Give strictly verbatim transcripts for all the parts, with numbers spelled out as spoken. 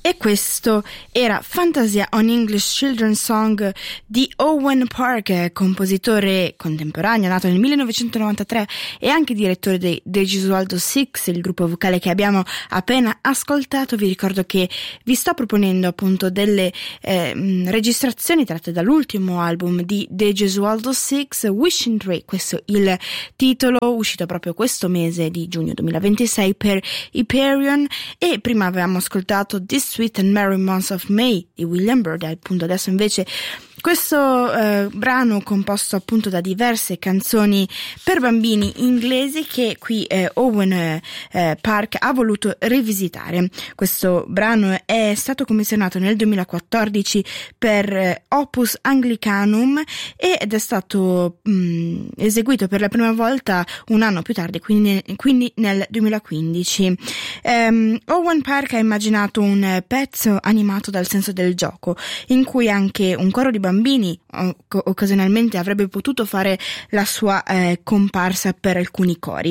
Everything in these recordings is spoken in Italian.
E questo era Fantasia, un English Children's Song di Owen Park, compositore contemporaneo nato nel millenovecentonovantatré e anche direttore dei The Gesualdo Six, il gruppo vocale che abbiamo appena ascoltato. Vi ricordo che vi sto proponendo appunto delle eh, registrazioni tratte dall'ultimo album di The Gesualdo Six, Wishing Tree, questo il titolo, uscito proprio questo mese di giugno duemilaventisei per Hyperion. E prima avevamo ascoltato This Sweet and Merry Month of May di William Byrd, appunto adesso invece questo eh, brano composto appunto da diverse canzoni per bambini inglesi che qui eh, Owen eh, Park ha voluto rivisitare. Questo brano è stato commissionato nel duemilaquattordici per eh, Opus Anglicanum ed è stato mh, eseguito per la prima volta un anno più tardi, quindi, quindi nel duemilaquindici. Um, Owen Park ha immaginato un pezzo animato dal senso del gioco, in cui anche un coro di bambini occasionalmente avrebbe potuto fare la sua eh, comparsa per alcuni cori.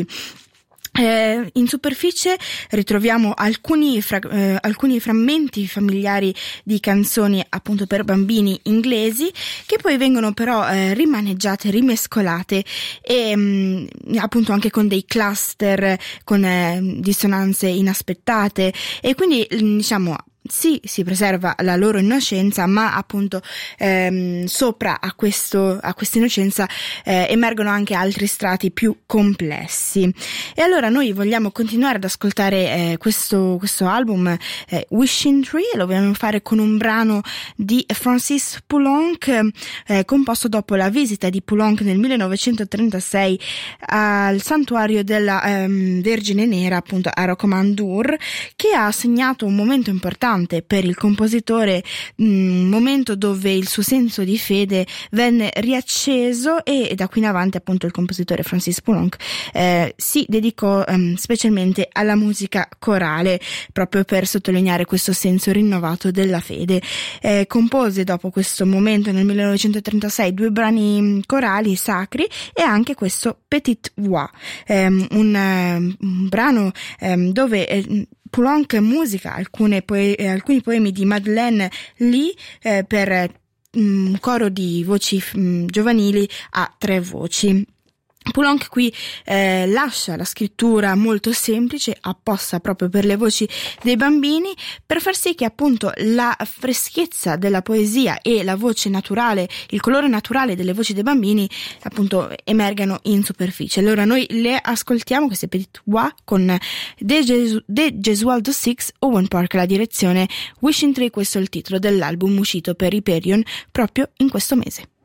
Eh, in superficie ritroviamo alcuni, fra, eh, alcuni frammenti familiari di canzoni appunto per bambini inglesi, che poi vengono però eh, rimaneggiate, rimescolate e mh, appunto anche con dei cluster, con eh, dissonanze inaspettate, e quindi diciamo sì, si preserva la loro innocenza, ma appunto ehm, sopra a questo a questa innocenza eh, emergono anche altri strati più complessi. E allora noi vogliamo continuare ad ascoltare eh, questo questo album eh, Wishing Tree, e lo vogliamo fare con un brano di Francis Poulenc eh, composto dopo la visita di Poulenc nel millenovecentotrentasei al santuario della ehm, Vergine Nera, appunto a Rocamadour, che ha segnato un momento importante per il compositore, un momento dove il suo senso di fede venne riacceso, e da qui in avanti appunto il compositore Francis Poulenc eh, si dedicò um, specialmente alla musica corale, proprio per sottolineare questo senso rinnovato della fede. Eh, compose dopo questo momento nel millenovecentotrentasei due brani corali sacri e anche questo Petite Voix, ehm, un, un brano ehm, dove eh, Poulenc musica alcune poe- eh, alcuni poemi di Madeleine Lee eh, per un um, coro di voci um, giovanili a tre voci. Poulenc qui eh, lascia la scrittura molto semplice, apposta proprio per le voci dei bambini, per far sì che appunto la freschezza della poesia e la voce naturale, il colore naturale delle voci dei bambini appunto emergano in superficie. Allora noi le ascoltiamo, queste Petite Voix, con The, Gesu- The Gesualdo Six, Owen Park la direzione, Wishing Tree, questo è il titolo dell'album uscito per Hyperion proprio in questo mese.